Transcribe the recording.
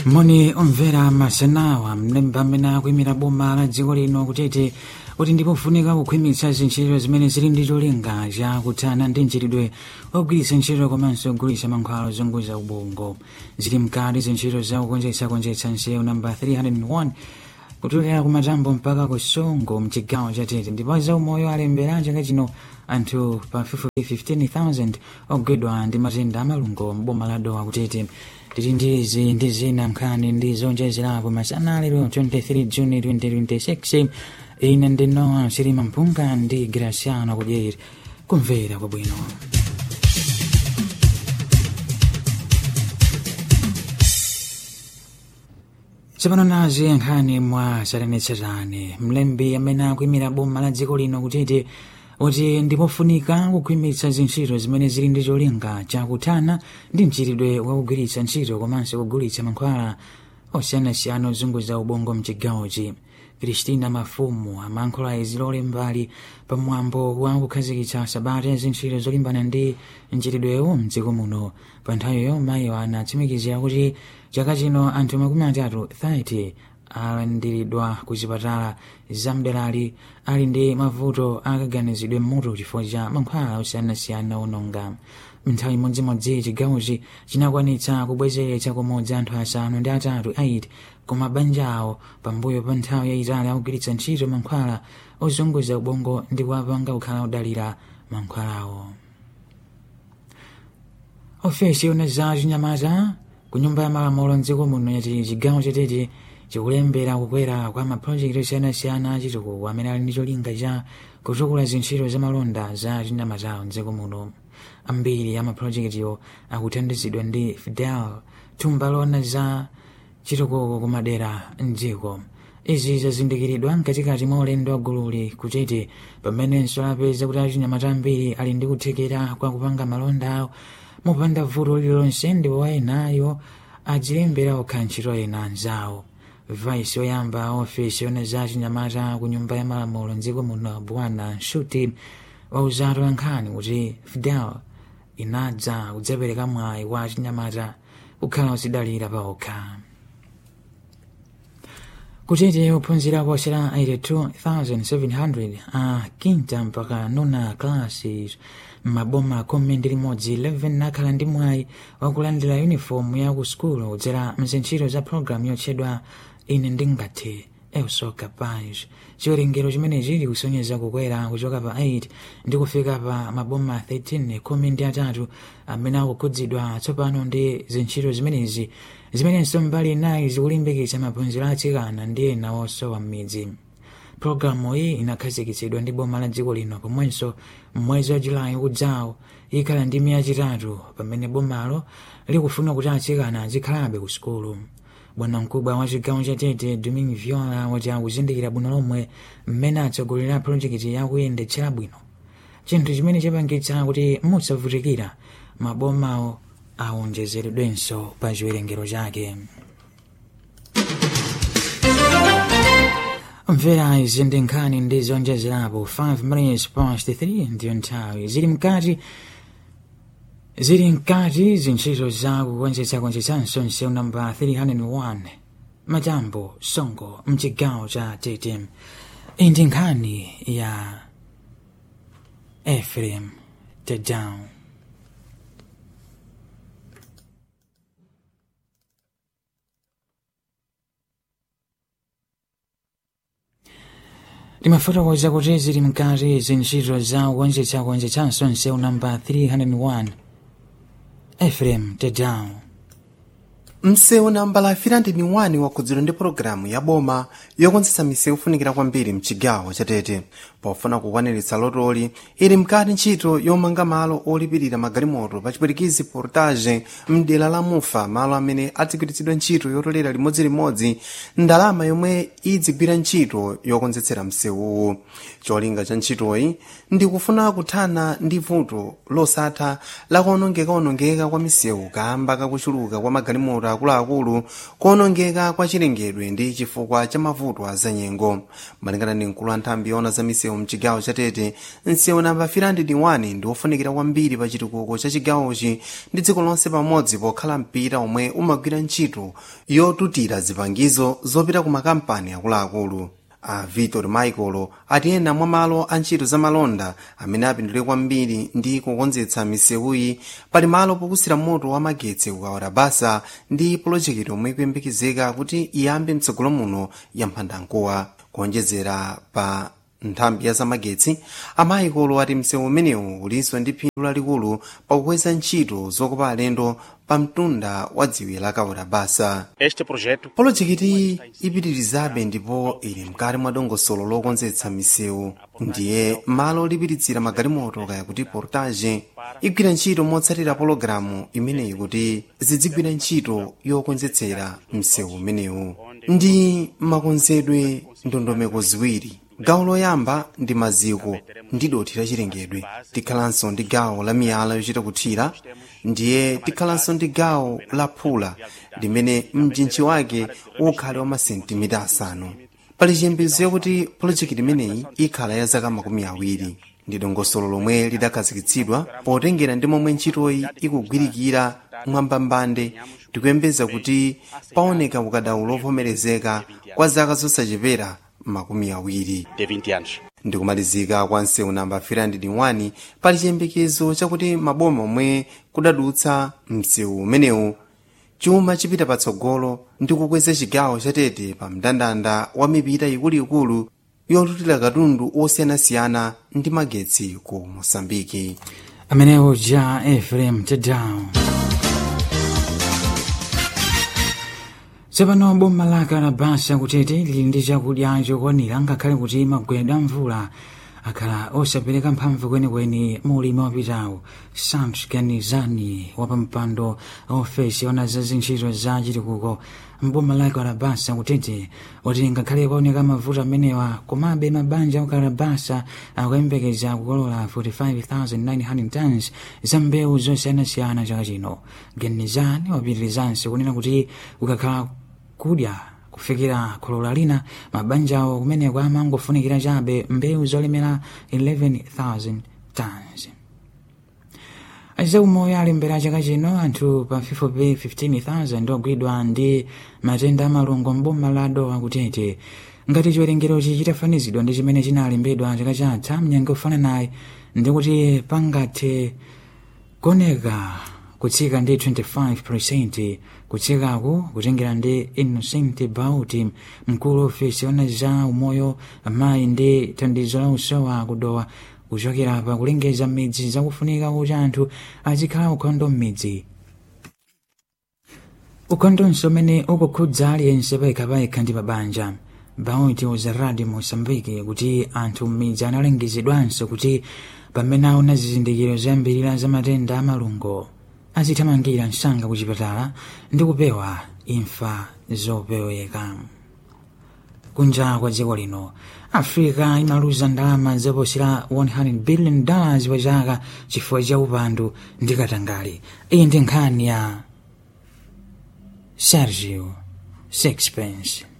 Moni omvera masanawa mlemba amene akuyimira boma la dziko lino kutete kuti ndipofunika kukhwimitsa zintchito zimene zili ndi cholinga chakuthana ndi mchitidwe ogwiritsa ntchito komanso ogulitsa mankhwala ozunguza ubongo. Zili mkati zintchito za kukonzetsa nsewu namba 301 kutulira kumatambo mpaka ku Songo mchigawo cha Tete, ndipo zaumoyo alembera chaka chino anthu pafupi 15,000 ogwidwa ndi matenda amalungo m'boma la Dowa kutete. Tili ndizi ndi zina nkhani ndi zonjezerapo masana lero 23 Juni 2026. Ine ndi Noah Sirima Mpunga ndi Graciano Kudyeri kumvera kwabwino. Tsopano nazi nkhani mwa satanetsatane. Mlembi amene akuyimira boma la dziko lino kutete kuti ndipofunika kukhwimitsa zintchito zimene zili ndi cholinga chakuthana ndi mchitidwe wakugwiritsa ntchito komanso kugulitsa mankhwala osiyanasiyana ozunguza ubongo mchigawochi. Christina Mafumu amayankhula izi lole mbali pamwambo wa kukhazikitsa sabata ya zintchito zolimbana ndi mchitidwewo mdziko muno. Pa nthawiyo mayiyo anatsimikizira kuti chaka chino anthu 30 alandiridwa ku zipatala zamderali ali ndi mavuto akaganizidwe m'mutu chifukwa cha mankhwala osiyanasiyana ononga. Nthawi imodzimodzi chigawochi chinakwanitsa kubwezeretsa kumodzi anthu 8 ku mabanja awo pambuyo pa nthawi yayitali akugwiritsa ntchito mankhwala ozunguza ubongo ndi kuwapanga kukhala odalira mankhwalawo. Ofesi yona za chinyamata ku nyumba ya malamulo mdziko muno yati chigawo cha Tete chikulembera kukwera kwa mapulojekiti osiyanasiyana achitukuko amene ali ndi cholinga cha kutukula zintchito za malonda za chinyamata mdziko muno. Ambiri ya mapulojekitiwo akuthandizidwa ndi Fidel, thumba lona za chitukuko kumadera mdziko. Izi zazindikiridwa mkatikati mwa ulendo wa gululi kutete pamenenso apeza kuti achinyamata ambiri ali ndi kuthekera kwa kupanga malonda awo mopanda vuto lililonse, ndipo enayo adzilembera okha ntchito ena anzawo. Vice yoyamba ofesi yona za chinyamata ku nyumba ya malamulo mdziko muno Bwana Nshuti wauzatu nkhani kuti Fidel inadza kudzapereka mwayi wa chinyamata kukhala odzidalira paokha. Kutete ophunzira posera 82,700 a quinta mpaka nona classes maboma khumi ndi limodzi 11 nakhala ndi mwayi wakulandira uniform ya ku skulu kudzera mzintchito za programu yotchedwa Ine Ndingathe Euso Capaz. Chiwerengero chimene chili kusonyeza kukwera kuchoka pa 8 ndi kufika pa maboma 13 khumi ndi atatu amene akukhudzidwa tsopano ndi zintchito zimenezi, zimenenso mbali inayi zikulimbikitsa maphunziro atsikana ndi ena osowa m'midzi. Programu iyi inakhazikitsidwa ndi boma la dziko lino pomwenso mwezi wa Julayi ukudzawo ikhala ndi miyezi 3 pamene bomalo likufuna kuti atsikana azikhalabe ku sukulu. Bwana mkubwa wa chigawo cha Tete Domingue Viola wati akuzindikira bwino lomwe mmene atsogolera projekiti yakuyendetsera bwino, chinthu chimene chapangitsa kuti mosavutikira mabomawo awonjezeredwenso pa chiwerengero chake. Mvera izi ndi nkhani ndi zonjezerapo 5 minutes past 3 ndiyo nthawi. Zili mkati zintchito za kukonzetsanso nsewu namba 301 matambo Songo mchigawo cha Tete. Iyi ndi nkhani ya Ephraim Tedown. Timafotokoza kuti zili mkati zintchito za kukonzetsanso nsewu namba 301 Ephraim Tedown. Msewu nambala 301 wakhudzidwa ndi pologalamu ya boma yokonzetsa misewu yofunikira kwambiri mchigawo cha Tete. Pofuna kukwaniritsa lotoli ili mkati ntchito yomanga malo olipirira magalimoto pa chipwitikizi portage mdera la Mufa, malo amene adzigwiritsidwa ntchito yotolera limodzilimodzi ndalama yomwe idzigwira ntchito yokonzetsera msewuwu. Cholinga cha ntchitoyi ndi kufuna kuthana ndi vuto losatha la kuonongeka kwa misewu kamba kakuchuluka kwa magalimoto akuluakulu, kuonongeka kwa chilengedwe ndi chifukwa cha mavuto a zanyengo. Malingana ndi mkulu wa nthambi yoona za misewu mchigawo cha Tete, msewu namba 301 ndi ofunikira kwambiri pa chitukuko cha chigawochi ndi dziko lonse pamodzi, pokhala mpita omwe umagwira ntchito yotutira zipangizo zopita ku makampani akuluakulu. A Vitor Michael ati ena mwa malo a ntchito za malonda amene apindule kwambiri ndi kukonzetsa misewuyi pali malo pokusira moto wa magetsi kukawala basa ndi polojekiti omwe ikuyembekezeka kuti iyambe mtsogolo muno ya mphandankuwa. Kuonjezera pa nthambi ya zamagetsi, amayikolo ati msewu umenewu ulinso ndi phindu lalikulu pakukweza ntchito zokopa alendo pa mtunda wa dziwe la kawala basa. Polojekiti ipitirizabe ndipo ili mkati mwa dongosolo lokonzetsa misewu, ndiye malo olipiritsira magalimoto kaya kuti portage igwira ntchito motsatira pologalamu imeneyi kuti zidzigwira ntchito yokonzetsera msewu umenewu ndi makonzedwe ndondomeko ziwiri. Gawo loyamba ndi maziko ndi dothi la chilengedwe, tikhalanso ndi gawo la miyala yochita kuthira, ndiye tikhalanso ndi gawo la phula limene mdzinji wake ukhale wa masentimita 5. Pali chiyembekezo yakuti polojekiti imeneyi ikhala ya zaka 20 ndi dongosolo lomwe lidakhazikitsidwa potengera ndi momwe ntchitoyi ikugwirikira mwambambande. Tikuyembeza kuti paoneka ukadaulo lovomerezeka kwa zaka zosachepera 20. Ndikumalizika kwa msewu namba 301 pali chiyembekezo chakuti maboma omwe kudadutsa msewu umenewu chuma chipita patsogolo ndi kukweza chigawo cha Tete pa mndandanda wa mipita ikuluikulu yotutira katundu osiyanasiyana ndi magetsi ku Mosambiki. Amenewo ja Ephraim Tedao. Tsopano boma la Kalabasa kutete lili ndi chakudya chokwanira ngakhale kuti magwedwa mvula akhala osapereka mphamvu kwenikweni mulimi wapitawo. Sams Ganizani wapampando ofesi ona za zintchito za chitukuko mboma la Kalabasa kutete kuti ngakhale kwaoneka mavuto amenewa, komabe mabanja a Kalabasa akuyembekeza kukolola 45,900 tons za mbewu zosiyanasiyana chaka chino. Ganizani wapitirizanso kunena kuti ukakhala kudya kufikira kholola lina, mabanjawo kumeneko amangofunikira chabe mbewu zolemera 11,000 tons. Azaumoyo alembera chaka chino anthu pafupifupi 15,000 ogwidwa ndi matenda amalungo mboma la Dowa kutete. Ngati chiwerengerochi chitafanizidwa ndi chimene chinalembedwa chaka chatha mnyengo yofananayi, ndi kuti pangathe kuoneka kutsika ndi 25%. Kutsikaku kutengera ndi Innocent Bauti, mkulu ofesi ona za umoyo amayi ndi thandizo la usowa kudowa, kuchokera pa kulengeza midzi zakufunika kuti anthu azikhala ukhondo m'midzi. Ukhondonso umene ukukhudza aliyense payekha ndi mabanja. Bauti uza Radio Mosambiki kuti anthu m'midzi analengezedwanso kuti pamene aona zizindikiro zambirira za matenda amalungo azithamangira msanga ku chipatala ndi kupewa imfa zopeweka. Kunja kwa dziko lino, Africa imaluza ndalama zoposera $100 billion pa chaka chifukwa cha upandu ndi katangale. Iyi ndi nkhani ya Sergio Sixpence.